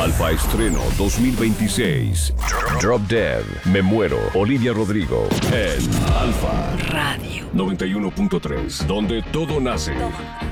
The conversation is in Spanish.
Alfa Estreno 2026. Drop Dead. Me muero. Olivia Rodrigo. En Alfa Radio 91.3. Donde todo nace.